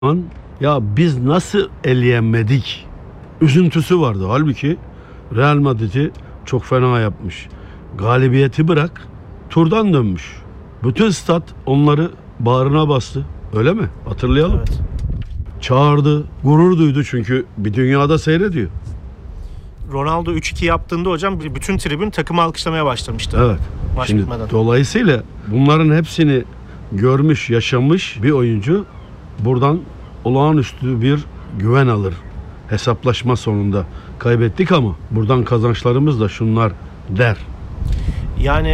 an ya biz nasıl eleyemedik üzüntüsü vardı. Halbuki Real Madrid'i çok fena yapmış. Galibiyeti bırak, turdan dönmüş. Bütün stat onları bağrına bastı. Öyle mi? Hatırlayalım. Evet. Çağırdı, gurur duydu çünkü bir dünyada seyrediyor. Ronaldo 3-2 yaptığında hocam bütün tribün takımı alkışlamaya başlamıştı. Evet. Maç Şimdi bitmeden. dolayısıyla bunların hepsini görmüş, yaşamış bir oyuncu buradan olağanüstü bir güven alır. Hesaplaşma sonunda kaybettik ama buradan kazançlarımız da şunlar der. Yani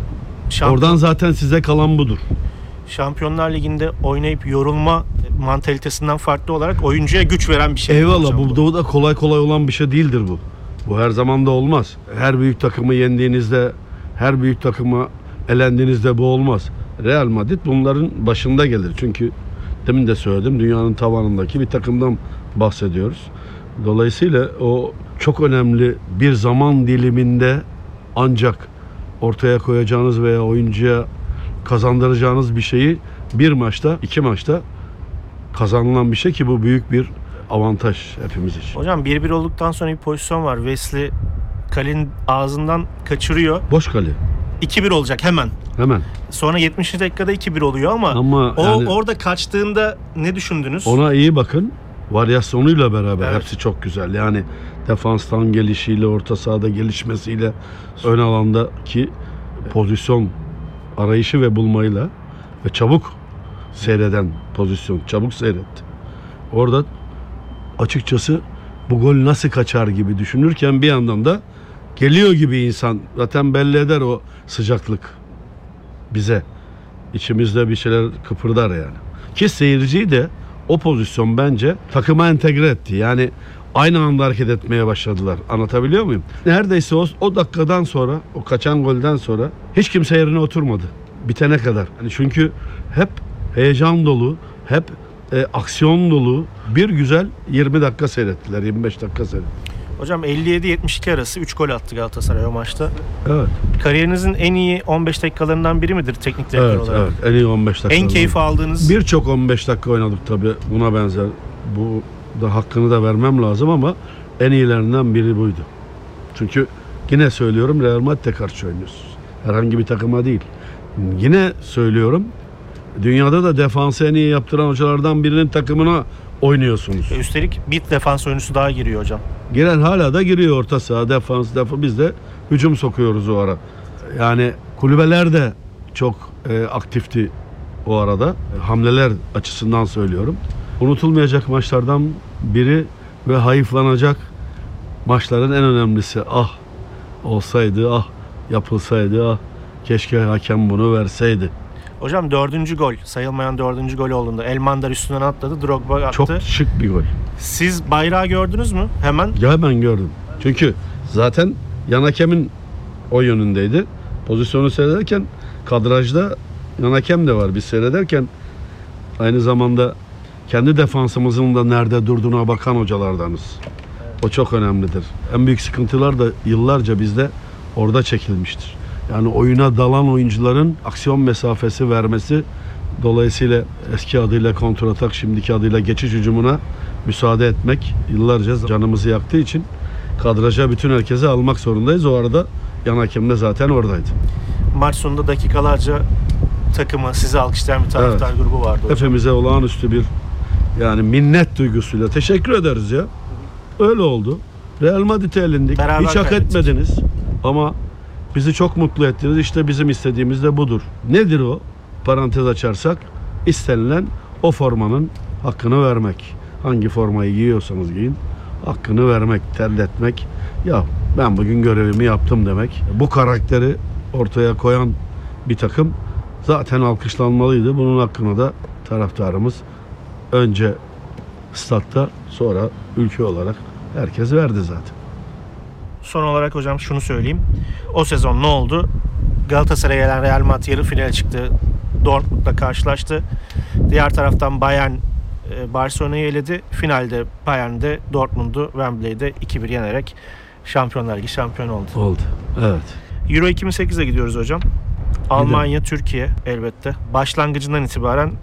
Oradan zaten size kalan budur. Şampiyonlar Ligi'nde oynayıp yorulma mantalitesinden farklı olarak oyuncuya güç veren bir şey. Eyvallah, hocam bu da kolay kolay olan bir şey değildir bu. Bu her zaman da olmaz. Her büyük takımı yendiğinizde, her büyük takıma elendiğinizde bu olmaz. Real Madrid bunların başında gelir. Çünkü demin de söyledim, dünyanın tavanındaki bir takımdan bahsediyoruz. Dolayısıyla o çok önemli bir zaman diliminde ancak ortaya koyacağınız veya oyuncuya kazandıracağınız bir şeyi bir maçta, iki maçta kazanılan bir şey ki bu büyük bir avantaj hepimiz için. Hocam 1-1 olduktan sonra bir pozisyon var. Wesley kalenin ağzından kaçırıyor. Boş kale. 2-1 olacak hemen. Hemen. Sonra 70. dakikada 2-1 oluyor ama o yani orada kaçtığında ne düşündünüz? ona iyi bakın. Varyasyonuyla beraber Evet. hepsi çok güzel. Yani defanstan gelişiyle, orta sahada gelişmesiyle, ön alandaki pozisyon arayışı ve bulmayla ve çabuk seyreden pozisyon, çabuk seyretti. Orada açıkçası bu gol nasıl kaçar gibi düşünürken bir yandan da geliyor gibi insan zaten belli eder o sıcaklık bize. İçimizde bir şeyler kıpırdar yani. Ki seyirciyi de o pozisyon bence takıma entegre etti. Yani aynı anda hareket etmeye başladılar. Anlatabiliyor muyum? Neredeyse o dakikadan sonra, o kaçan golden sonra hiç kimse yerine oturmadı. Bitene kadar. Yani çünkü hep heyecan dolu, hep aksiyon dolu bir güzel 20 dakika seyrettiler, 25 dakika seyrettiler. Hocam 57-72 arası 3 gol attı Galatasaray o maçta. Evet. Kariyerinizin en iyi 15 dakikalarından biri midir teknik direktör Evet, olarak? evet. En iyi 15 dakika. En keyif aldığınız? Birçok 15 dakika oynadık tabii. Buna benzer. Bu da hakkını da vermem lazım ama en iyilerinden biri buydu. Çünkü yine söylüyorum, Real Madrid'e karşı oynuyorsunuz. Herhangi bir takıma değil. Yine söylüyorum, dünyada da defansı en iyi yaptıran hocalardan birinin takımına oynuyorsunuz. Üstelik bir defans oyuncusu daha giriyor hocam. Giren hala da giriyor orta saha, defans, biz de hücum sokuyoruz o ara. Yani kulübeler de çok aktifti o arada. Hamleler açısından söylüyorum. Unutulmayacak maçlardan biri ve hayıflanacak maçların en önemlisi. Ah olsaydı, ah yapılsaydı, ah keşke hakem bunu verseydi. Hocam 4. gol, sayılmayan 4. gol olduğunda Elmander üstünden atladı, Drogba attı. Çok şık bir gol. Siz bayrağı gördünüz mü hemen? Ya hemen gördüm. Çünkü zaten yan hakemin o yönündeydi. Pozisyonu seyrederken kadrajda yan hakem de var. Biz seyrederken aynı zamanda kendi defansımızın da nerede durduğuna bakan hocalardanız. O çok önemlidir. En büyük sıkıntılar da yıllarca bizde orada çekilmiştir. Yani oyuna dalan oyuncuların aksiyon mesafesi vermesi, dolayısıyla eski adıyla kontratak, şimdiki adıyla geçiş hücumuna müsaade etmek yıllarca canımızı yaktığı için kadraja bütün herkese almak zorundayız. O arada yan hakem de zaten oradaydı. Maç sonunda dakikalarca takımı, sizi alkışlayan bir taraftar grubu vardı hocam. Hepimize olağanüstü bir yani minnet duygusuyla teşekkür ederiz ya. Öyle oldu. Real Madrid'e elendik. Beraber Hiç hak kaybettik. etmediniz ama bizi çok mutlu ettiniz. İşte bizim istediğimiz de budur. Nedir o? Parantez açarsak istenilen o formanın hakkını vermek. Hangi formayı giyiyorsanız giyin, hakkını vermek, terletmek. Ya ben bugün görevimi yaptım demek. Bu karakteri ortaya koyan bir takım zaten alkışlanmalıydı. Bunun hakkını da taraftarımız önce statta, sonra ülke olarak herkes verdi zaten. Son olarak hocam şunu söyleyeyim. O sezon ne oldu? Galatasaray'a gelen Real Madrid yarı finale çıktı. Dortmund'la karşılaştı. Diğer taraftan Bayern Barcelona'yı eledi. Finalde Bayern de Dortmund'u Wembley'de 2-1 yenerek Şampiyonlar Ligi şampiyonu oldu. Oldu. Evet. Euro 2008'e gidiyoruz hocam. Almanya, Türkiye elbette. Başlangıcından itibaren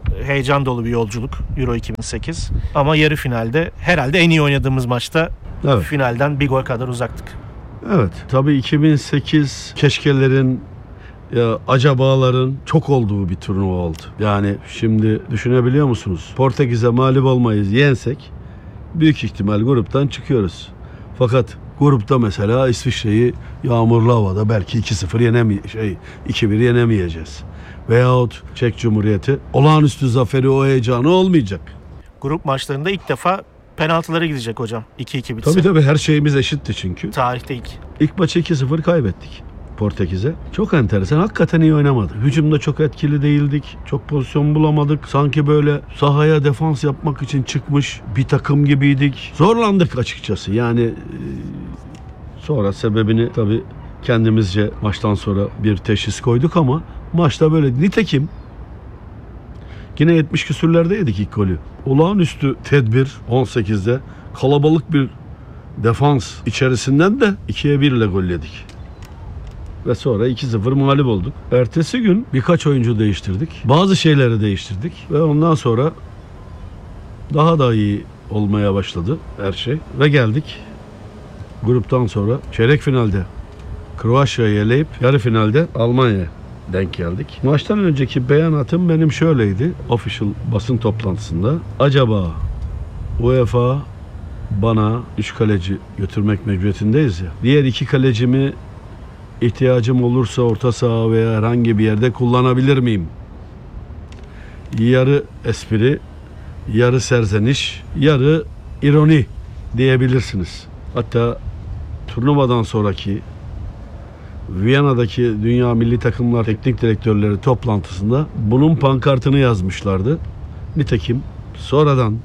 heyecan dolu bir yolculuk Euro 2008. Ama yarı finalde herhalde en iyi oynadığımız maçta Evet. finalden bir gol kadar uzaktık. Evet. Tabii 2008 keşkelerin, acabaların çok olduğu bir turnuva oldu. Yani şimdi düşünebiliyor musunuz? Portekiz'e mağlup olmayız yensek büyük ihtimal gruptan çıkıyoruz. Fakat grupta mesela İsviçre'yi yağmurlu havada belki 2-1 yenemeyeceğiz. Veyahut Çek Cumhuriyeti olağanüstü zaferi, o heyecanı olmayacak. Grup maçlarında ilk defa penaltılara gidecek hocam. 2-2 bitse. Tabii her şeyimiz eşitti çünkü. Tarihte ilk. İlk maçı 2-0 kaybettik Portekiz'e. Çok enteresan. Hakikaten iyi oynamadık. Hücumda çok etkili değildik. Çok pozisyon bulamadık. Sanki böyle sahaya defans yapmak için çıkmış bir takım gibiydik. Zorlandık açıkçası. Yani sonra sebebini tabii kendimizce maçtan sonra bir teşhis koyduk ama maçta böyle. Nitekim yine 70 küsürlerdeydik ilk golü. Olağanüstü tedbir 18'de kalabalık bir defans içerisinden de 2-1 ile gol yedik. Ve sonra 2-0 mağlup olduk. Ertesi gün birkaç oyuncu değiştirdik. Bazı şeyleri değiştirdik. Ve ondan sonra daha da iyi olmaya başladı her şey. Ve geldik. Gruptan sonra çeyrek finalde Kroasya'yı eleyip yarı finalde Almanya'ya denk geldik. Maçtan önceki beyanatım benim şöyleydi. Official basın toplantısında. Acaba UEFA bana 3 kaleci götürmek mecburiyetindeyiz ya. Diğer 2 kalecimi ihtiyacım olursa orta saha veya herhangi bir yerde kullanabilir miyim? Yarı espri, yarı serzeniş, yarı ironi diyebilirsiniz. Hatta turnuvadan sonraki Viyana'daki Dünya Milli Takımlar Teknik Direktörleri toplantısında bunun pankartını yazmışlardı. Nitekim sonradan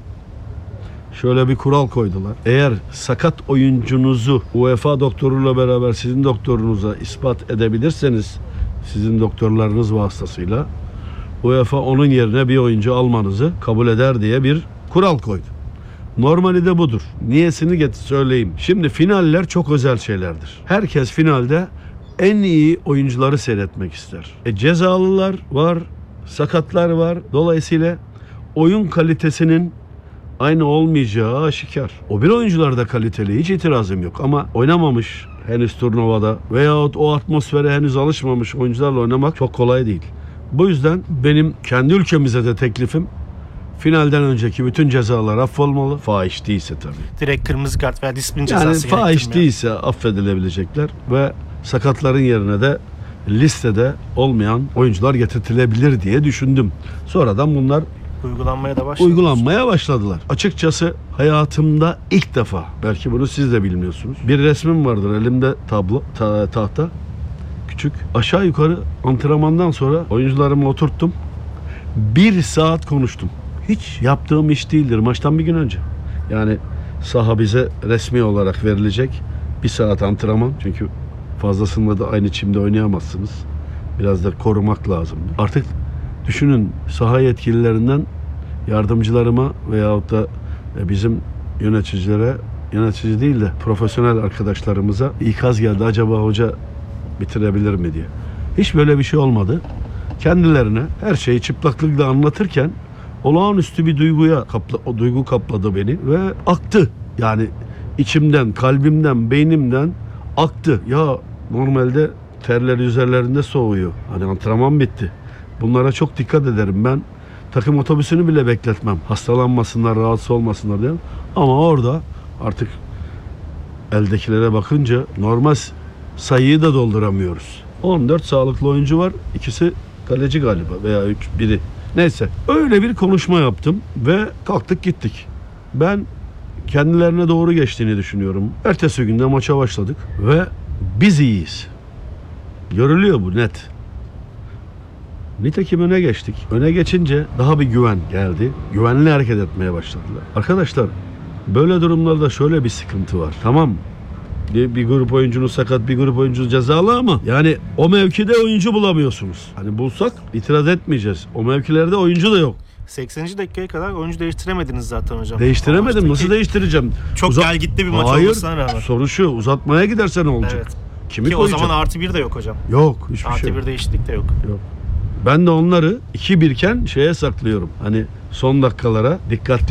şöyle bir kural koydular. Eğer sakat oyuncunuzu UEFA doktoruyla beraber sizin doktorunuza ispat edebilirseniz, sizin doktorlarınız vasıtasıyla UEFA onun yerine bir oyuncu almanızı kabul eder diye bir kural koydu. Normali de budur. Niyesini söyleyeyim. Şimdi finaller çok özel şeylerdir. Herkes finalde en iyi oyuncuları seyretmek ister. Cezalılar var, sakatlar var. Dolayısıyla oyun kalitesinin aynı olmayacağı aşikar. O bir oyuncular da kaliteli, hiç itirazım yok ama oynamamış henüz turnuvada veyahut o atmosfere henüz alışmamış oyuncularla oynamak çok kolay değil. Bu yüzden benim kendi ülkemize de teklifim, finalden önceki bütün cezalar affolmalı. Fahiş değilse tabii. Direkt kırmızı kart veya disiplin Yani cezası fahiş değilse affedilebilecekler ve sakatların yerine de listede olmayan oyuncular getirtilebilir diye düşündüm. Sonradan bunlar uygulanmaya başladılar. Açıkçası hayatımda ilk defa, belki bunu siz de bilmiyorsunuz, bir resmim vardır elimde, tahta küçük. Aşağı yukarı antrenmandan sonra oyuncularımı oturttum. 1 saat konuştum. Hiç yaptığım iş değildir. Maçtan bir gün önce. Yani saha bize resmi olarak verilecek 1 saat antrenman. Çünkü fazlasında da aynı çimde oynayamazsınız. Biraz da korumak lazım. Artık düşünün, saha yetkililerinden yardımcılarıma veyahut da bizim yöneticilere, yönetici değil de profesyonel arkadaşlarımıza ikaz geldi. Acaba hoca bitirebilir mi diye. Hiç böyle bir şey olmadı. Kendilerine her şeyi çıplaklıkla anlatırken olağanüstü bir duygu kapladı beni ve aktı. Yani içimden, kalbimden, beynimden aktı. Ya normalde terleri üzerlerinde soğuyor. Hani antrenman bitti. Bunlara çok dikkat ederim. Ben takım otobüsünü bile bekletmem. Hastalanmasınlar, rahatsız olmasınlar diye. Ama orada artık eldekilere bakınca normal sayıyı da dolduramıyoruz. 14 sağlıklı oyuncu var. İkisi kaleci galiba veya biri. Neyse. Öyle bir konuşma yaptım ve kalktık gittik. Ben kendilerine doğru geçtiğini düşünüyorum. Ertesi günde maça başladık ve biz iyiyiz. Görülüyor bu net. Nitekim öne geçtik. Öne geçince daha bir güven geldi. Güvenli hareket etmeye başladılar. Arkadaşlar, böyle durumlarda şöyle bir sıkıntı var. Tamam, bir grup oyuncunuz sakat, bir grup oyuncu cezalı ama yani o mevkide oyuncu bulamıyorsunuz. Hani bulsak itiraz etmeyeceğiz. O mevkilerde oyuncu da yok. 80. dakikaya kadar oyuncu değiştiremediniz zaten hocam. Değiştiremedim. Nasıl değiştireceğim? Çok gel gitti bir maç olmasına rağmen. Soru şu, uzatmaya giderse ne olacak? Evet. Kimi ki koyacağım? O zaman +1 de yok hocam. Yok, hiçbir şey yok. +1 değişiklik de yok. Yok. Ben de onları 2-1 iken şeye saklıyorum. Hani son dakikalara dikkatli